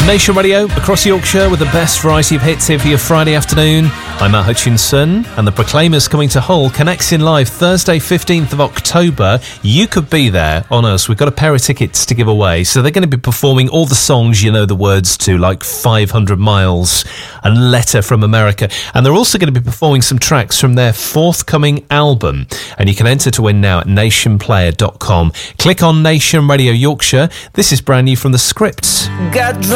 Nation Radio across Yorkshire with the best variety of hits here for your Friday afternoon. I'm Matt Hutchinson, and the Proclaimers coming to Hull, connecting live Thursday 15th of October. You could be there on us. We've got a pair of tickets to give away, so they're going to be performing all the songs you know the words to, like 500 Miles and Letter from America, and they're also going to be performing some tracks from their forthcoming album, and you can enter to win now at nationplayer.com. Click on Nation Radio Yorkshire. This is brand new from The Script.